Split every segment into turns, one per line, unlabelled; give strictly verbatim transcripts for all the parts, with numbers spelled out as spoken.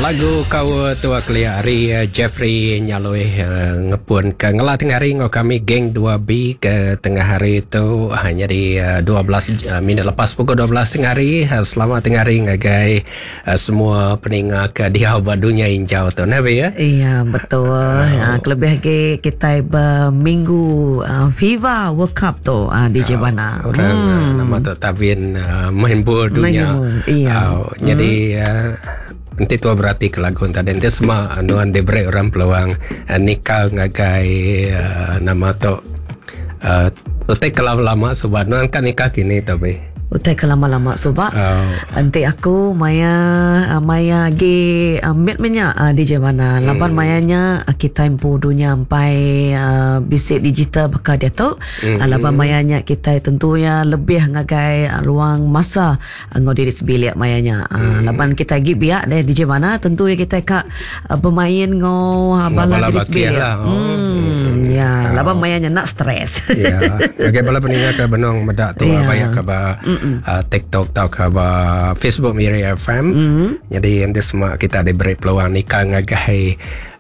lagu kau tua kelia hari uh, Jeffrey nyaloi uh, ngepun ke ngelah tengah hari ngau kami geng dua B ke tengah hari itu hanya di uh, dua belas uh, minit lepas pukul dua belas tengah hari. Uh, selamat tengah hari ngagai uh, semua peningat ke dia badunya injau tu nabi ya.
Iya betul. Uh, kelebih lagi kita berminggu uh, FIFA World Cup tu uh, di Jebana.
Uh, orang hmm. uh, nama tu tabin uh, main bola dunia.
Iya.
Uh, hmm. Jadi uh, nanti tua berarti ke lagu tadi nanti semua anuan diberi orang peluang uh, nikah ngagai uh, nama tu uh, utek kelam lama sebab nuan kan nikah kini tapi
utek lama-lama sebab oh. Nanti aku maya uh, maya ge uh, met menya uh, di Jebana hmm. laban mayanya uh, kita impu dunia sampai uh, bisik digital bakal dia tu hmm. uh, laban mayanya kita tentunya lebih ngagai uh, luang masa uh, ngau diri sebilik mayanya uh, hmm. laban kita gi biak deh di Jebana tentu ya kita kak uh, bermain ngau uh, bala diri sebilik lah. Oh. hmm, ya oh. Laban mayanya nak stres
ya ngagai bala peningat ke benong medak tu yeah. Banyak ke ba Uh, TikTok tau khabar Facebook Miri F M mm-hmm. Jadi nanti semua kita diberi peluang nikah ngagai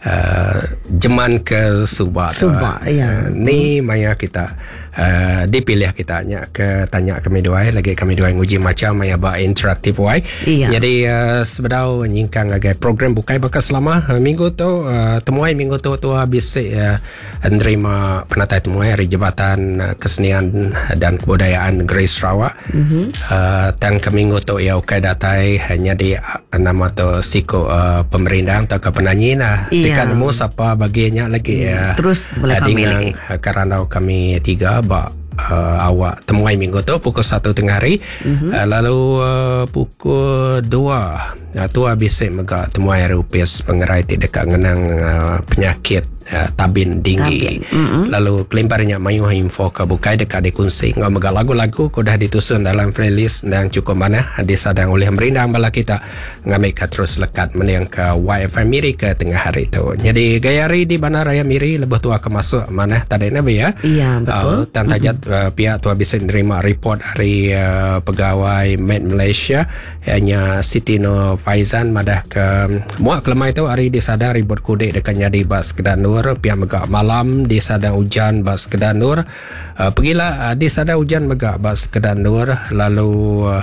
uh, jeman ke Subak
Subak uh, ya.
Ni maya kita uh, dipilih kita tanya ke tanya kami dua lagi kami dua nguji macam maya ba interaktif wai iya. Jadi uh, sebedau nyingkang ngagai program bukai bakal selama uh, minggu tu uh, temuai minggu tu tu habis uh, menerima penatai temuai hari Jabatan uh, Kesenian dan Kebudayaan Negeri Sarawak. Mm-hmm. Uh, tang ke minggu tu ia ukai datai hanya di uh, nama tu siko uh, pemerintah atau ke penyanyi lah. Iya. Tikan mu siapa bagiannya lagi ya. Uh,
Terus boleh uh, kami lagi.
Uh, kerana kami tiga ba Uh, awak temuai minggu tu pukul satu tengah hari. Mm-hmm. uh, lalu uh, pukul dua uh, tu habis mega temuai rupis pengerai tidak dekat ngenang uh, penyakit uh, tabin tinggi. Mm-hmm. Lalu kelimparnya mayu info ke bukai dekat di kunci ngau mega lagu-lagu ko dah ditusun dalam playlist dan cukup mana disadang oleh merindang bala kita ngamik ke terus lekat meniang ke Y F M Miri ke tengah hari tu. Jadi gaya hari di Bandaraya Miri lebih tua ke masuk mana tadi nabi ya.
Iya betul. Uh,
Tantajat mm-hmm. Uh, pihak tu habis menerima report dari uh, pegawai Med Malaysia hanya Siti Nur Faizan madah ke muak kelemai tu hari disadang ribut kudik dekat nyadi bas Kedanur pihak megak malam disadang hujan bas Kedanur uh, pergilah uh, disadang hujan megak bas Kedanur lalu uh,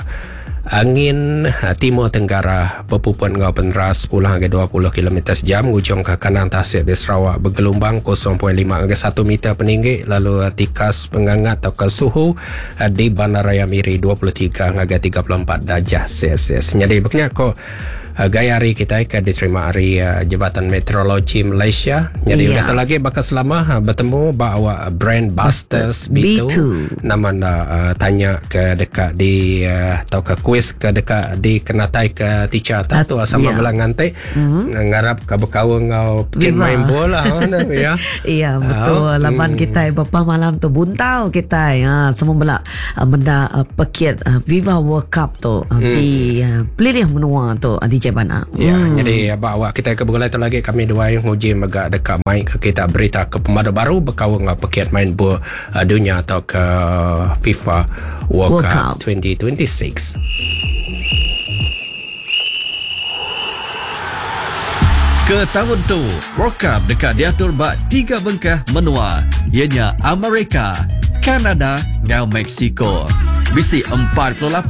angin uh, timur tenggara berpupun ngau peneras sepuluh hingga dua puluh kilometer sejam hujung ke kanan tasik di Sarawak bergelombang kosong perpuluhan lima hingga satu meter peninggi lalu uh, tikas pengangat atau ke suhu uh, di Bandaraya Miri dua puluh tiga hingga tiga puluh empat darjah Celsius. Jadi begini ko Uh, gaya hari kita akan diterima hari uh, Jabatan Meteorologi Malaysia. Jadi yeah. Udah tu lagi bakal selama uh, bertemu bawa brand Busters B two. Nama anda uh, tanya ke dekat di uh, atau ke kuis ke dekat di kenatai ke teacher tak tu sama yeah. Belang ngantai mm-hmm. Ngarap ke berkawan ngau pergi main bola oh, ya.
Iya betul. Uh, Laman hmm. kita beberapa malam tu buntau kita ya semua bela uh, benda uh, paket uh, Viva World Cup tu uh, hmm. di uh, pilih menua tu uh, di Jebana.
Ya, hmm. Jadi bawa kita ke bergulai tu lagi kami dua yang uji megak dekat main ke kita berita ke pemadu baru berkawang ngau paket main bola uh, dunia atau ke FIFA World, World Cup, Cup twenty twenty-six.
Ke tahun tu, World Cup dekat diatur bak tiga bengkah menua. Ianya Amerika, Kanada dan Mexico. Bisi empat puluh lapan